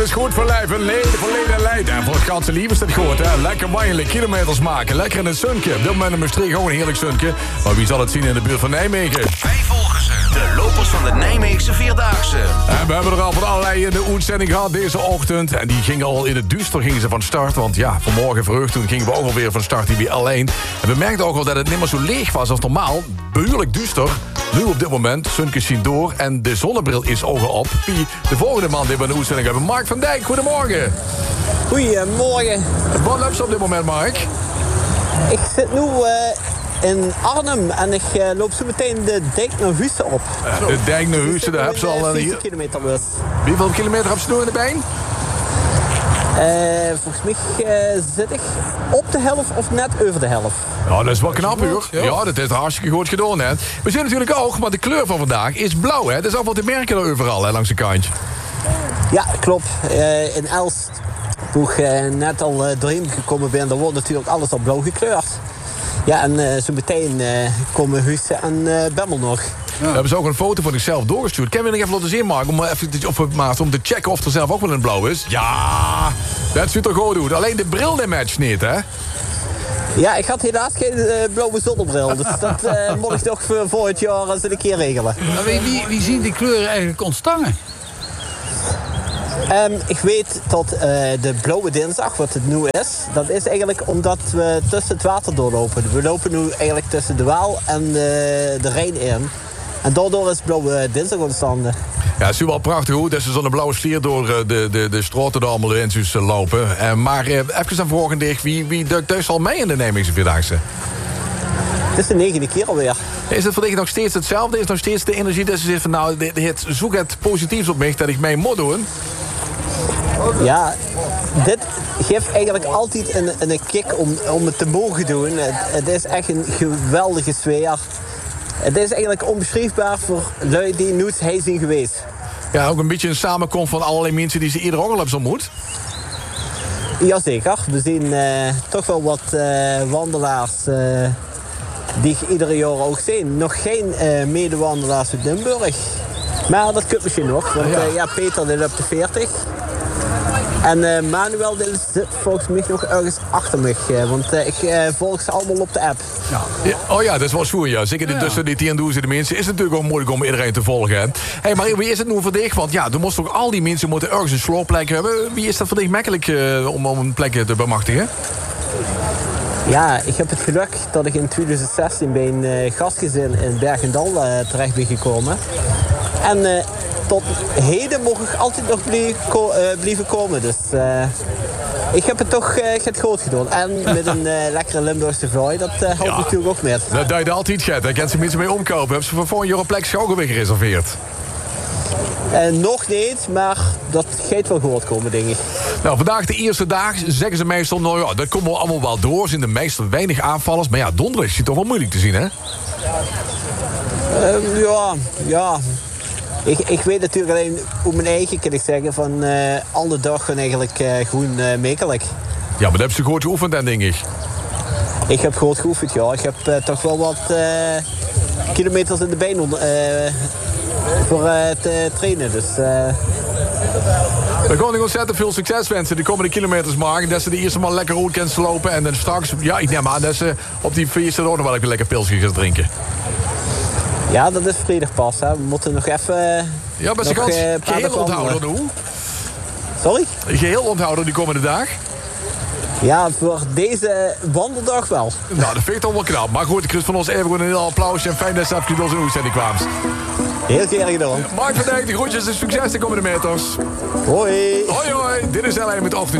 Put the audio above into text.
is goed voor lijf en leden, voor leden en lijden. En voor het ganse lief is dat goed, hè. Lekker wandelen, kilometers maken, lekker in het sunkje. Op dit moment in Maastricht ook een heerlijk sunkje. Maar wie zal het zien in de buurt van Nijmegen? Wij volgen ze, de lopers van de Nijmeegse Vierdaagse. En we hebben er al van allerlei in de uitzending gehad deze ochtend. En die gingen al in het duister gingen ze van start. Want ja, vanmorgen vroeg toen gingen we ook alweer van start hier bij alleen. En we merkten ook al dat het niet meer zo leeg was als normaal. Behoorlijk duister. Nu op dit moment, sunkjes zien door en de zonnebril is ogen op. Wie de volgende man die we in de uitzending hebben, Mark van Dijk. Goedemorgen. Goedemorgen. Wat heb je op dit moment, Mark? Ik zit nu in Arnhem en ik loop zo meteen de dijk naar Husse op. De dijk naar Husse, daar heb ze al... 40 kilometer dus. Hoeveel kilometer heb je nu in de been? Volgens mij zit ik op de helft of net over de helft. Ja, dat is wel knap, hoor. Ja, dat is hartstikke goed gedaan, hè. We zien natuurlijk ook, maar de kleur van vandaag is blauw, hè. Dat is ook wat te merken overal, hè, langs de kantje. Ja, klopt. In Elst, toen ik net al doorheen gekomen ben, daar wordt natuurlijk alles al blauw gekleurd. Ja, en zo meteen komen Husse en Bemmel nog. Ja. We hebben ze ook een foto van zichzelf doorgestuurd. Kan je nog even laten zien, Mark, om te checken of er zelf ook wel een blauw is? Ja, dat ziet er goed uit. Alleen de bril die matcht niet, hè? Ja, ik had helaas geen blauwe zonnebril. Dus dat moet ik toch voor het jaar eens een keer regelen. Maar wie zien die kleuren eigenlijk ontstangen? Ik weet dat de blauwe dinsdag, wat het nu is, dat is eigenlijk omdat we tussen het water doorlopen. We lopen nu eigenlijk tussen de Waal en de Rijn in. En daardoor is blauwe dinsdag ontstaan. Ja, het is wel prachtig hoe dat ze zo'n blauwe stier door de straten er allemaal in lopen. Maar even aan vragen dicht, wie duikt thuis al mee in de Nijmeegse Vierdaagse? Het is de 9e keer alweer. Is het voor dich nog steeds hetzelfde? Is nog steeds de energie dat ze zegt van nou, zoek het positiefs op mij dat ik mee moet doen? Ja, dit geeft eigenlijk altijd een kick om het te mogen doen. Het is echt een geweldige sfeer. Het is eigenlijk onbeschrijfbaar voor lui die nooit heen zijn geweest. Ja, ook een beetje een samenkomst van allerlei mensen die ze ieder ook al hebben ontmoet. Jazeker, we zien toch wel wat wandelaars die iedere jaar ook zien. Nog geen medewandelaars uit Limburg. Maar dat kunt misschien nog, want Peter die loopt de 40. En Manuel zit volgens mij nog ergens achter me. Want ik volg ze allemaal op de app. Ja. Ja, oh ja, dat is wel schoon, ja. Zeker tussen die 10.000 mensen is het natuurlijk ook moeilijk om iedereen te volgen. Hè? Hey, maar wie is het nu voor dich? Want ja, er moesten ook al die mensen moeten ergens een sloopplek hebben. Wie is dat voor dich makkelijk om een plek te bemachtigen? Ja, ik heb het geluk dat ik in 2016 bij een gastgezin in Bergendal terecht ben gekomen. En tot heden mocht ik altijd nog blijven komen. Dus ik heb het toch het groot gedaan. En met een lekkere Limburgse vrouw, dat helpt natuurlijk ook met. Dat duidt altijd, Chet. Daar kan ze mensen mee omkopen. Hebben ze voor volgend jaar een plek schoon weer gereserveerd? Nog niet, maar dat gaat wel goed komen, denk ik. Nou, vandaag de eerste dag zeggen ze meestal, nou ja, dat komt wel allemaal wel door. Er zijn de meestal weinig aanvallers. Maar ja, donderdag is het toch wel moeilijk te zien, hè? Ja. Ik weet natuurlijk alleen hoe mijn eigen, kan ik zeggen, van alle dag gewoon eigenlijk gewoon makkelijk. Ja, maar dat hebben ze goed geoefend dan, denk ik. Ik heb goed geoefend, ja. Ik heb toch wel wat kilometers in de been voor te trainen, dus... We gaan ontzettend veel succes wensen de komende kilometers maken. Dat ze de eerste man lekker goed kunnen lopen. En dan straks, ja, ik neem aan dat ze op die feesten ook nog wel even lekker pilsje gaan drinken. Ja, dat is vrijdag pas, hè. We moeten nog even... Ja, maar ze gaan geheel onthouden, hoe? Sorry? Geheel onthouden die komende dag? Ja, voor deze wandeldag wel. Nou, dat vind ik toch wel knap. Maar goed, Chris van ons even een heel applausje. En fijn dat ze even door zijn uitzending kwamen. Heel graag gedaan. Mark van Dijk, de groetjes en succes de komende meters. Hoi. Hoi, hoi. Dit is LA met Ochtend.